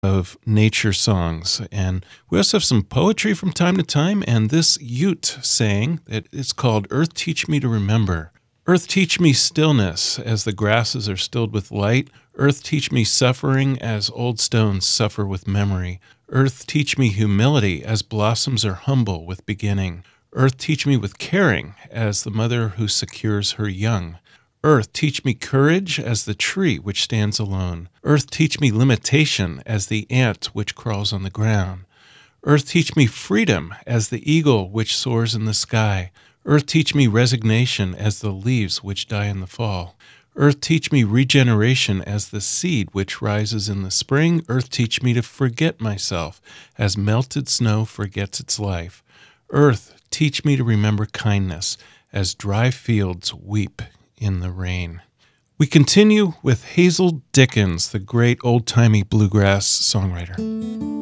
of nature songs. And we also have some poetry from time to time, and this Ute saying that it's called Earth Teach Me to Remember. Earth teach me stillness as the grasses are stilled with light. Earth teach me suffering as old stones suffer with memory. Earth teach me humility as blossoms are humble with beginning. Earth teach me with caring as the mother who secures her young. Earth, teach me courage as the tree which stands alone. Earth, teach me limitation as the ant which crawls on the ground. Earth, teach me freedom as the eagle which soars in the sky. Earth, teach me resignation as the leaves which die in the fall. Earth, teach me regeneration as the seed which rises in the spring. Earth, teach me to forget myself as melted snow forgets its life. Earth, teach me to remember kindness as dry fields weep in the rain. We continue with Hazel Dickens, the great old-timey bluegrass songwriter.